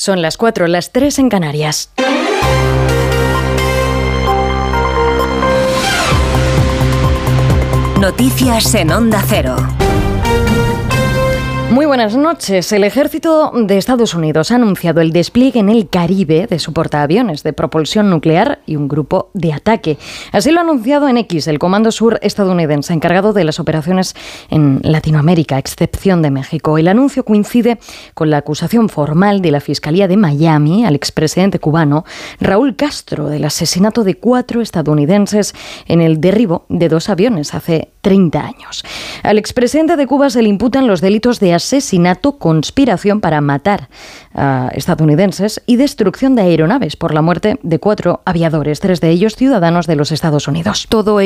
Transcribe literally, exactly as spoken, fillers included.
Son las cuatro, las tres en Canarias. Noticias en Onda Cero. Muy buenas noches. El ejército de Estados Unidos ha anunciado el despliegue en el Caribe de su portaaviones de propulsión nuclear y un grupo de ataque. Así lo ha anunciado en X el Comando Sur estadounidense, encargado de las operaciones en Latinoamérica, a excepción de México. El anuncio coincide con la acusación formal de la Fiscalía de Miami al expresidente cubano Raúl Castro del asesinato de cuatro estadounidenses en el derribo de dos aviones hace treinta años. Al expresidente de Cuba se le imputan los delitos de asesinato, conspiración para matar a estadounidenses y destrucción de aeronaves por la muerte de cuatro aviadores, tres de ellos ciudadanos de los Estados Unidos. Todo